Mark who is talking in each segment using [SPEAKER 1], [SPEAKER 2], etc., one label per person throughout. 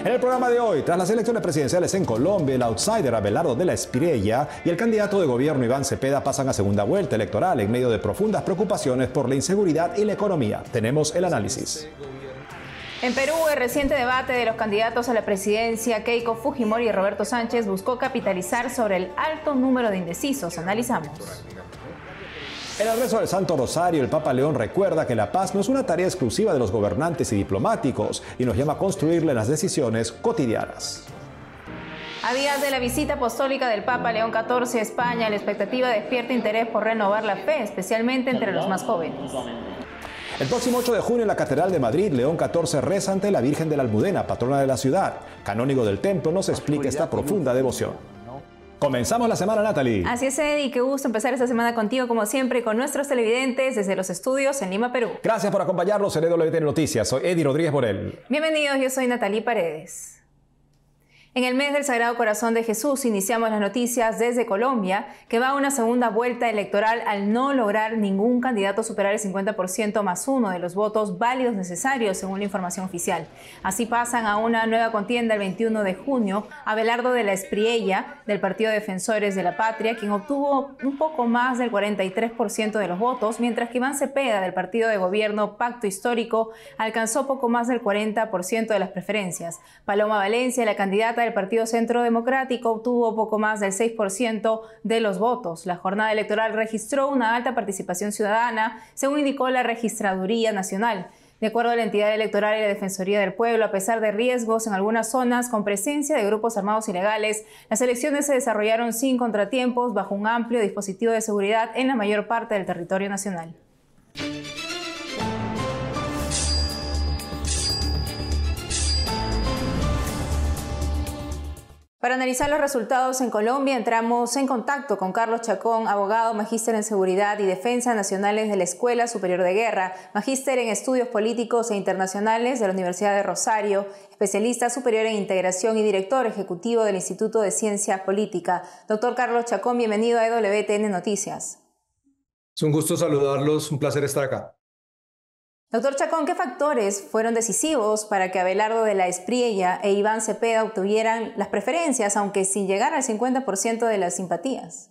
[SPEAKER 1] En el programa de hoy, tras las elecciones presidenciales en Colombia, el outsider Abelardo de la Espriella y el candidato de gobierno Iván Cepeda pasan a segunda vuelta electoral en medio de profundas preocupaciones por la inseguridad y la economía. Tenemos el análisis.
[SPEAKER 2] En Perú, el reciente debate de los candidatos a la presidencia, Keiko Fujimori y Roberto Sánchez, buscó capitalizar sobre el alto número de indecisos. Analizamos.
[SPEAKER 1] En el rezo del Santo Rosario, el Papa León recuerda que la paz no es una tarea exclusiva de los gobernantes y diplomáticos y nos llama a construirla en las decisiones cotidianas.
[SPEAKER 2] A días de la visita apostólica del Papa León XIV a España, la expectativa despierta interés por renovar la fe, especialmente entre los más jóvenes.
[SPEAKER 1] El próximo 8 de junio en la Catedral de Madrid, León XIV reza ante la Virgen de la Almudena, patrona de la ciudad. Canónigo del templo nos explica esta profunda devoción. Comenzamos la semana, Natalie.
[SPEAKER 2] Así es, Eddie, qué gusto empezar esta semana contigo, como siempre, y con nuestros televidentes desde los estudios en Lima, Perú.
[SPEAKER 1] Gracias por acompañarnos en EWTN Noticias. Soy Eddie Rodríguez Morel.
[SPEAKER 2] Bienvenidos, yo soy Natalie Paredes. En el mes del Sagrado Corazón de Jesús iniciamos las noticias desde Colombia, que va a una segunda vuelta electoral al no lograr ningún candidato superar el 50% más uno de los votos válidos necesarios, según la información oficial. Así pasan a una nueva contienda el 21 de junio Abelardo de la Espriella, del Partido Defensores de la Patria, quien obtuvo un poco más del 43% de los votos, mientras que Iván Cepeda, del Partido de Gobierno Pacto Histórico, alcanzó poco más del 40% de las preferencias. Paloma Valencia, la candidata del Partido Centro Democrático, obtuvo poco más del 6% de los votos. La jornada electoral registró una alta participación ciudadana, según indicó la Registraduría Nacional. De acuerdo a la entidad electoral y la Defensoría del Pueblo, a pesar de riesgos en algunas zonas con presencia de grupos armados ilegales, las elecciones se desarrollaron sin contratiempos, bajo un amplio dispositivo de seguridad en la mayor parte del territorio nacional. Para analizar los resultados en Colombia, entramos en contacto con Carlos Chacón, abogado, magíster en Seguridad y Defensa Nacionales de la Escuela Superior de Guerra, magíster en Estudios Políticos e Internacionales de la Universidad de Rosario, especialista superior en Integración y director ejecutivo del Instituto de Ciencia Política. Doctor Carlos Chacón, bienvenido a EWTN Noticias.
[SPEAKER 3] Es un gusto saludarlos, un placer estar acá.
[SPEAKER 2] Doctor Chacón, ¿qué factores fueron decisivos para que Abelardo de la Espriella e Iván Cepeda obtuvieran las preferencias, aunque sin llegar al 50% de las simpatías?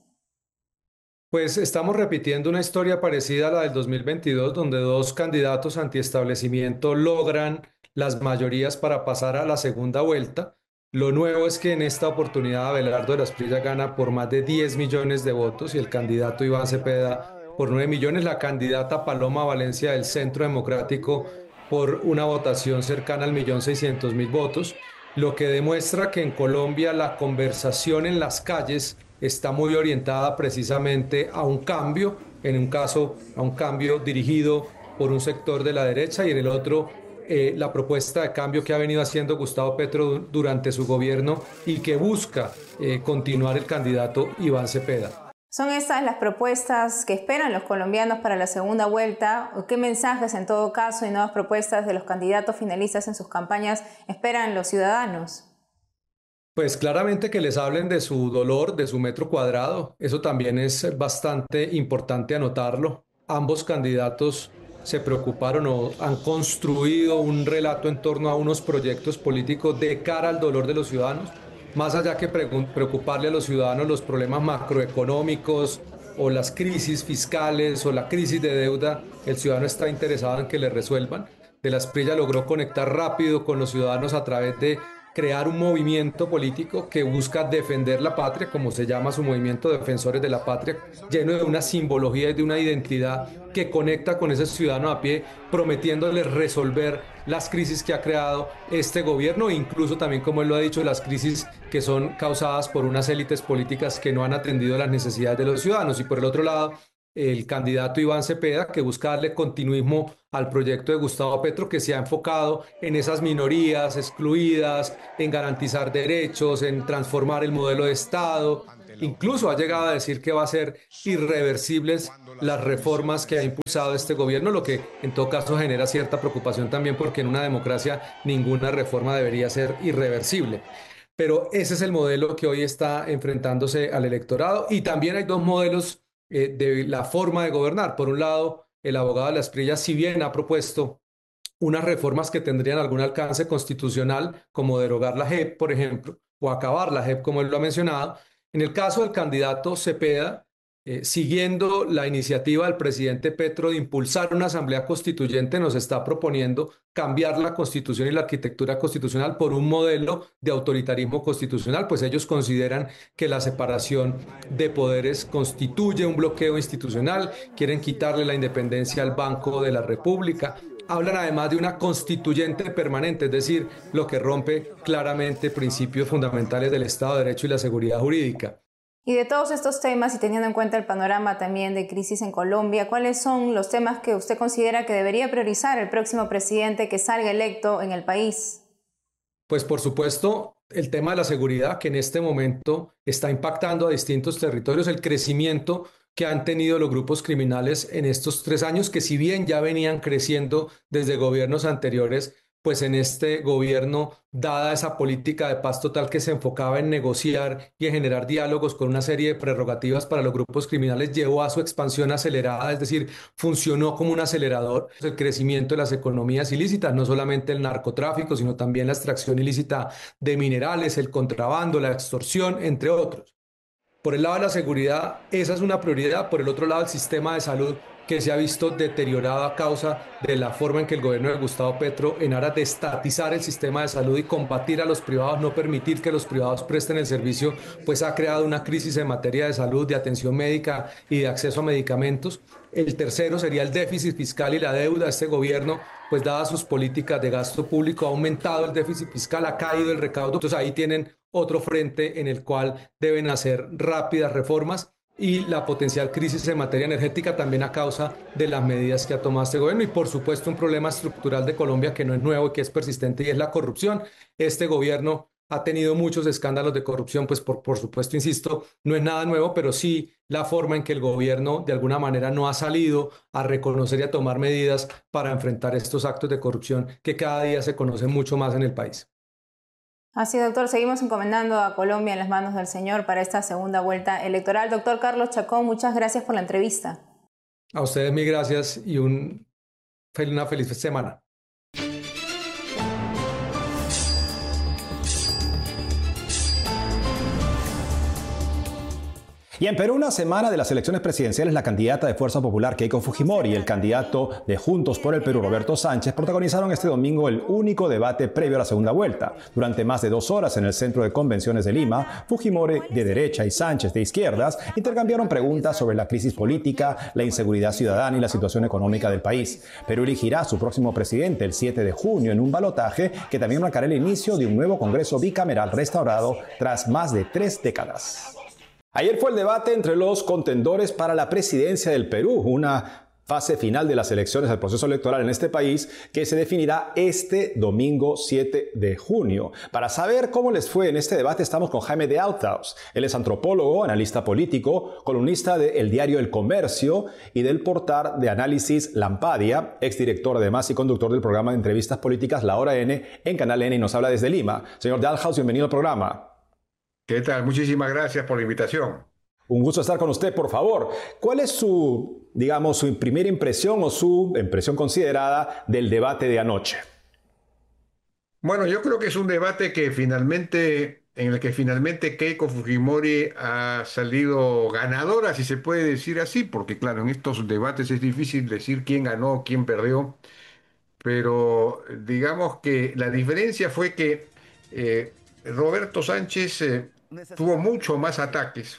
[SPEAKER 3] Pues estamos repitiendo una historia parecida a la del 2022, donde dos candidatos antiestablecimiento logran las mayorías para pasar a la segunda vuelta. Lo nuevo es que en esta oportunidad Abelardo de la Espriella gana por más de 10 millones de votos y el candidato Iván Cepeda por 9 millones, la candidata Paloma Valencia del Centro Democrático por una votación cercana al 1.600.000 votos, lo que demuestra que en Colombia la conversación en las calles está muy orientada precisamente a un cambio, en un caso a un cambio dirigido por un sector de la derecha y en el otro la propuesta de cambio que ha venido haciendo Gustavo Petro durante su gobierno y que busca continuar el candidato Iván Cepeda.
[SPEAKER 2] ¿Son estas las propuestas que esperan los colombianos para la segunda vuelta? ¿O qué mensajes, en todo caso, y nuevas propuestas de los candidatos finalistas en sus campañas esperan los ciudadanos?
[SPEAKER 3] Pues claramente que les hablen de su dolor, de su metro cuadrado. Eso también es bastante importante anotarlo. Ambos candidatos se preocuparon o han construido un relato en torno a unos proyectos políticos de cara al dolor de los ciudadanos. Más allá que preocuparle a los ciudadanos los problemas macroeconómicos o las crisis fiscales o la crisis de deuda, el ciudadano está interesado en que le resuelvan. De la Espriella logró conectar rápido con los ciudadanos a través de crear un movimiento político que busca defender la patria, como se llama su movimiento Defensores de la Patria, lleno de una simbología y de una identidad que conecta con ese ciudadano a pie, prometiéndole resolver las crisis que ha creado este gobierno e incluso también, como él lo ha dicho, las crisis que son causadas por unas élites políticas que no han atendido las necesidades de los ciudadanos. Y por el otro lado, el candidato Iván Cepeda, que busca darle continuismo al proyecto de Gustavo Petro, que se ha enfocado en esas minorías excluidas, en garantizar derechos, en transformar el modelo de Estado. Incluso ha llegado a decir que va a ser irreversibles las reformas que ha impulsado este gobierno, lo que en todo caso genera cierta preocupación también, porque en una democracia ninguna reforma debería ser irreversible. Pero ese es el modelo que hoy está enfrentándose al electorado, y también hay dos modelos de la forma de gobernar. Por un lado, el abogado de la Espriella, si bien ha propuesto unas reformas que tendrían algún alcance constitucional, como derogar la JEP, por ejemplo, o acabar la JEP, como él lo ha mencionado. En el caso del candidato Cepeda, siguiendo la iniciativa del presidente Petro de impulsar una asamblea constituyente, nos está proponiendo cambiar la constitución y la arquitectura constitucional por un modelo de autoritarismo constitucional, pues ellos consideran que la separación de poderes constituye un bloqueo institucional, quieren quitarle la independencia al Banco de la República. Hablan además de una constituyente permanente, es decir, lo que rompe claramente principios fundamentales del Estado de Derecho y la seguridad jurídica.
[SPEAKER 2] Y de todos estos temas, y teniendo en cuenta el panorama también de crisis en Colombia, ¿cuáles son los temas que usted considera que debería priorizar el próximo presidente que salga electo en el país?
[SPEAKER 3] Pues por supuesto, el tema de la seguridad, que en este momento está impactando a distintos territorios, el crecimiento que han tenido los grupos criminales en estos 3 años, que si bien ya venían creciendo desde gobiernos anteriores, pues en este gobierno, dada esa política de paz total que se enfocaba en negociar y en generar diálogos con una serie de prerrogativas para los grupos criminales, llevó a su expansión acelerada, es decir, funcionó como un acelerador el crecimiento de las economías ilícitas, no solamente el narcotráfico, sino también la extracción ilícita de minerales, el contrabando, la extorsión, entre otros. Por el lado de la seguridad, esa es una prioridad. Por el otro lado, el sistema de salud que se ha visto deteriorado a causa de la forma en que el gobierno de Gustavo Petro, en aras de estatizar el sistema de salud y combatir a los privados, no permitir que los privados presten el servicio, pues ha creado una crisis en materia de salud, de atención médica y de acceso a medicamentos. El tercero sería el déficit fiscal y la deuda. Este gobierno, pues dadas sus políticas de gasto público, ha aumentado el déficit fiscal, ha caído el recaudo. Entonces ahí tienen otro frente en el cual deben hacer rápidas reformas, y la potencial crisis en materia energética también a causa de las medidas que ha tomado este gobierno, y por supuesto un problema estructural de Colombia que no es nuevo y que es persistente, y es la corrupción. Este gobierno ha tenido muchos escándalos de corrupción, pues por supuesto, insisto, no es nada nuevo, pero sí la forma en que el gobierno de alguna manera no ha salido a reconocer y a tomar medidas para enfrentar estos actos de corrupción que cada día se conocen mucho más en el país.
[SPEAKER 2] Así, doctor, seguimos encomendando a Colombia en las manos del Señor para esta segunda vuelta electoral. Doctor Carlos Chacón, muchas gracias por la entrevista.
[SPEAKER 3] A ustedes mil gracias y una feliz semana.
[SPEAKER 1] Y en Perú, una semana de las elecciones presidenciales, la candidata de Fuerza Popular Keiko Fujimori y el candidato de Juntos por el Perú Roberto Sánchez protagonizaron este domingo el único debate previo a la segunda vuelta. Durante más de 2 horas en el Centro de Convenciones de Lima, Fujimori de derecha y Sánchez de izquierdas intercambiaron preguntas sobre la crisis política, la inseguridad ciudadana y la situación económica del país. Perú elegirá a su próximo presidente el 7 de junio en un balotaje que también marcará el inicio de un nuevo Congreso bicameral restaurado tras más de 3 décadas. Ayer fue el debate entre los contendores para la presidencia del Perú, una fase final de las elecciones del proceso electoral en este país que se definirá este domingo 7 de junio. Para saber cómo les fue en este debate estamos con Jaime de Althaus. Él es antropólogo, analista político, columnista del diario El Comercio y del portal de análisis Lampadia, exdirector además y conductor del programa de entrevistas políticas La Hora N en Canal N y nos habla desde Lima. Señor de Althaus, bienvenido al programa.
[SPEAKER 4] ¿Qué tal? Muchísimas gracias por la invitación.
[SPEAKER 1] Un gusto estar con usted, por favor. ¿Cuál es su primera impresión o su impresión considerada del debate de anoche?
[SPEAKER 4] Bueno, yo creo que es un debate en el que finalmente Keiko Fujimori ha salido ganadora, si se puede decir así, porque claro, en estos debates es difícil decir quién ganó, quién perdió, pero digamos que la diferencia fue que Roberto Sánchez tuvo mucho más ataques,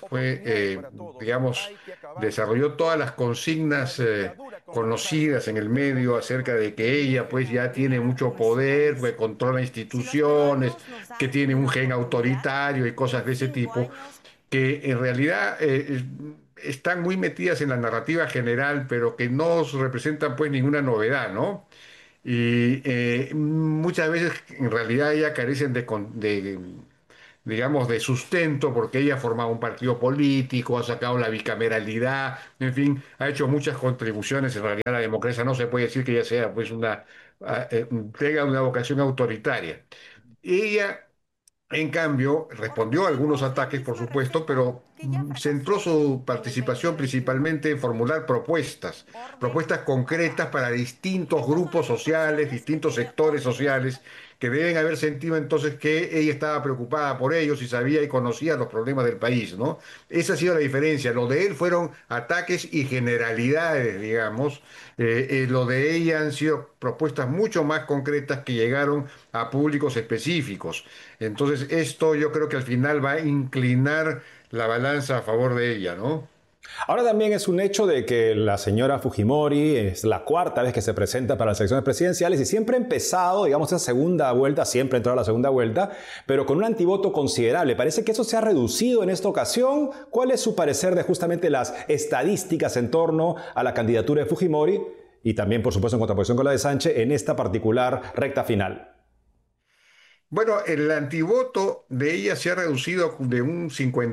[SPEAKER 4] desarrolló todas las consignas conocidas en el medio acerca de que ella pues ya tiene mucho poder, que controla instituciones, que tiene un gen autoritario y cosas de ese tipo, que en realidad están muy metidas en la narrativa general, pero que no representan pues ninguna novedad, ¿no? Y muchas veces en realidad ella carecen digamos, de sustento, porque ella ha formado un partido político, ha sacado la bicameralidad, en fin, ha hecho muchas contribuciones. En realidad la democracia no se puede decir que ella sea, pues, tenga una vocación autoritaria. Ella En cambio, respondió a algunos ataques, por supuesto, pero centró su participación principalmente en formular propuestas concretas para distintos grupos sociales, distintos sectores sociales, que deben haber sentido entonces que ella estaba preocupada por ellos y sabía y conocía los problemas del país, ¿no? Esa ha sido la diferencia. Lo de él fueron ataques y generalidades, digamos. Lo de ella han sido propuestas mucho más concretas que llegaron a públicos específicos. Entonces, esto yo creo que al final va a inclinar la balanza a favor de ella, ¿no?
[SPEAKER 1] Ahora también es un hecho de que la señora Fujimori es la cuarta vez que se presenta para las elecciones presidenciales y siempre ha empezado, digamos, esa segunda vuelta, siempre ha entrado a la segunda vuelta, pero con un antivoto considerable. Parece que eso se ha reducido en esta ocasión. ¿Cuál es su parecer de justamente las estadísticas en torno a la candidatura de Fujimori y también, por supuesto, en contraposición con la de Sánchez en esta particular recta final?
[SPEAKER 4] Bueno, el antivoto de ella se ha reducido de un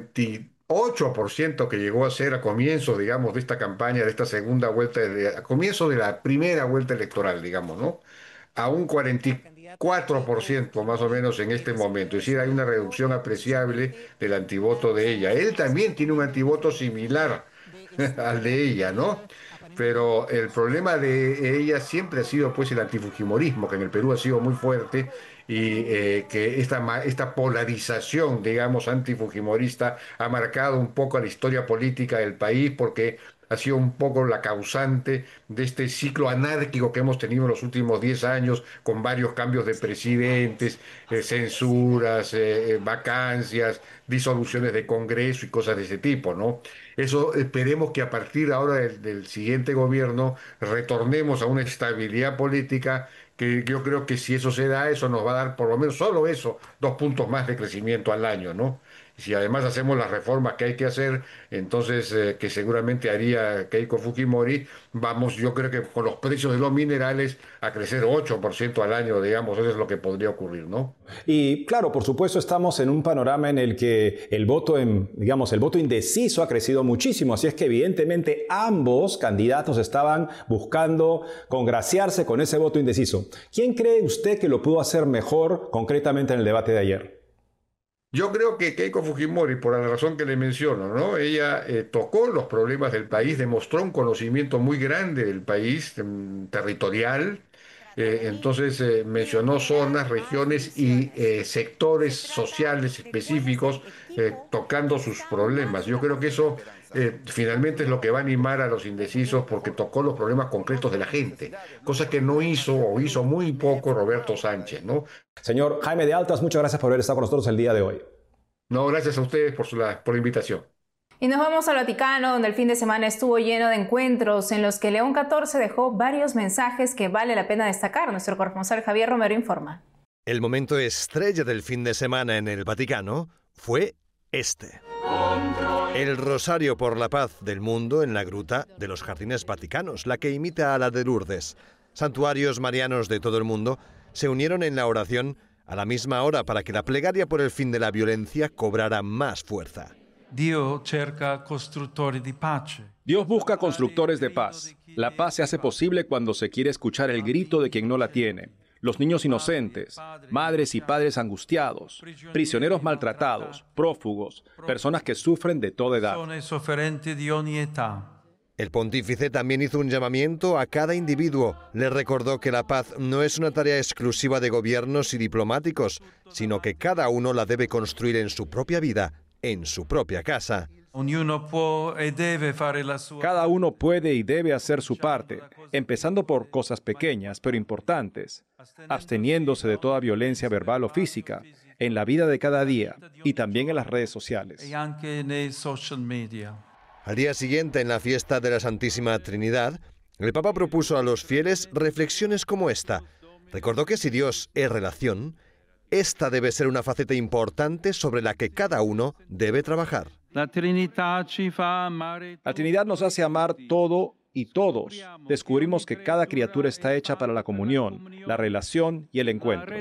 [SPEAKER 4] 58% que llegó a ser a comienzo, digamos, de esta campaña, de esta segunda vuelta, a comienzo de la primera vuelta electoral, digamos, ¿no? A un 44% más o menos en este momento. Es decir, hay una reducción apreciable del antivoto de ella. Él también tiene un antivoto similar al de ella, ¿no? Pero el problema de ella siempre ha sido pues el antifujimorismo, que en el Perú ha sido muy fuerte y que esta polarización, digamos, antifujimorista ha marcado un poco la historia política del país porque ha sido un poco la causante de este ciclo anárquico que hemos tenido en los últimos 10 años, con varios cambios de presidentes, censuras, vacancias, disoluciones de Congreso y cosas de ese tipo, ¿no? Eso esperemos que a partir ahora del siguiente gobierno retornemos a una estabilidad política que yo creo que si eso se da, eso nos va a dar por lo menos solo eso, 2 puntos más de crecimiento al año, ¿no? Y si además hacemos las reformas que hay que hacer, entonces que seguramente haría Keiko Fujimori, vamos, yo creo que con los precios de los minerales a crecer 8% al año, digamos, eso es lo que podría ocurrir, ¿no?
[SPEAKER 1] Y claro, por supuesto, estamos en un panorama en el que el voto, digamos, el voto indeciso ha crecido muchísimo, así es que evidentemente ambos candidatos estaban buscando congraciarse con ese voto indeciso. ¿Quién cree usted que lo pudo hacer mejor concretamente en el debate de ayer?
[SPEAKER 4] Yo creo que Keiko Fujimori, por la razón que le menciono, ¿no? Ella tocó los problemas del país, demostró un conocimiento muy grande del país, territorial. Entonces mencionó zonas, regiones y sectores sociales específicos tocando sus problemas. Yo creo que eso finalmente es lo que va a animar a los indecisos porque tocó los problemas concretos de la gente, cosa que no hizo o hizo muy poco Roberto Sánchez, ¿no?
[SPEAKER 1] Señor Jaime de Altas, muchas gracias por haber estado con nosotros el día de hoy.
[SPEAKER 4] No, gracias a ustedes por la invitación.
[SPEAKER 2] Y nos vamos al Vaticano, donde el fin de semana estuvo lleno de encuentros en los que León XIV dejó varios mensajes que vale la pena destacar. Nuestro corresponsal Javier Romero informa.
[SPEAKER 5] El momento estrella del fin de semana en el Vaticano fue este. El Rosario por la Paz del Mundo en la Gruta de los Jardines Vaticanos, la que imita a la de Lourdes. Santuarios marianos de todo el mundo se unieron en la oración a la misma hora para que la plegaria por el fin de la violencia cobrara más fuerza.
[SPEAKER 6] Dios busca constructores de paz. La paz se hace posible cuando se quiere escuchar el grito de quien no la tiene. Los niños inocentes, madres y padres angustiados, prisioneros maltratados, prófugos, personas que sufren de toda edad.
[SPEAKER 5] El pontífice también hizo un llamamiento a cada individuo. Le recordó que la paz no es una tarea exclusiva de gobiernos y diplomáticos, sino que cada uno la debe construir en su propia vida, en su propia casa.
[SPEAKER 6] Cada uno puede y debe hacer su parte, empezando por cosas pequeñas pero importantes, absteniéndose de toda violencia verbal o física, en la vida de cada día y también en las redes sociales.
[SPEAKER 5] Al día siguiente, en la fiesta de la Santísima Trinidad, el Papa propuso a los fieles reflexiones como esta. Recordó que si Dios es relación, esta debe ser una faceta importante sobre la que cada uno debe trabajar.
[SPEAKER 6] La Trinidad nos hace amar todo y todos. Descubrimos que cada criatura está hecha para la comunión, la relación y el encuentro.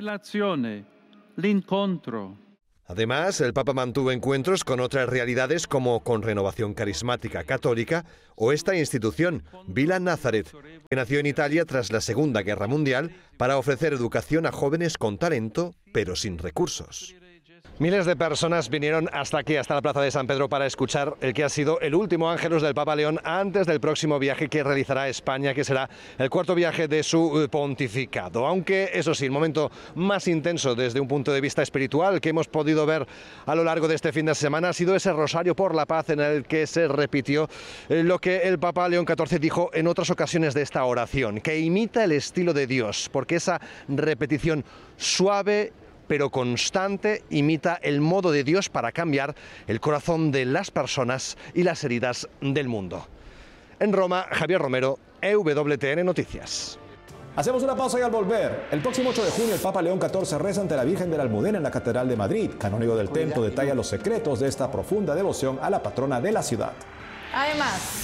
[SPEAKER 5] Además, el Papa mantuvo encuentros con otras realidades como con Renovación Carismática Católica o esta institución, Villa Nazareth, que nació en Italia tras la Segunda Guerra Mundial para ofrecer educación a jóvenes con talento, pero sin recursos. Miles de personas vinieron hasta aquí, hasta la Plaza de San Pedro, para escuchar el que ha sido el último Ángelus del Papa León antes del próximo viaje que realizará a España, que será el cuarto viaje de su pontificado. Aunque, eso sí, el momento más intenso desde un punto de vista espiritual que hemos podido ver a lo largo de este fin de semana ha sido ese Rosario por la Paz, en el que se repitió lo que el Papa León XIV dijo en otras ocasiones de esta oración, que imita el estilo de Dios, porque esa repetición suave pero constante imita el modo de Dios para cambiar el corazón de las personas y las heridas del mundo. En Roma, Javier Romero, EWTN Noticias.
[SPEAKER 1] Hacemos una pausa y al volver, el próximo 8 de junio el Papa León XIV reza ante la Virgen de la Almudena en la Catedral de Madrid. Canónigo del Templo detalla los secretos de esta profunda devoción a la patrona de la ciudad.
[SPEAKER 2] Además,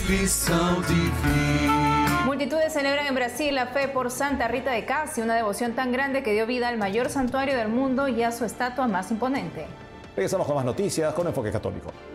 [SPEAKER 2] multitudes celebran en Brasil la fe por Santa Rita de Casi, una devoción tan grande que dio vida al mayor santuario del mundo y a su estatua más imponente.
[SPEAKER 1] Regresamos con más noticias con Enfoque Católico.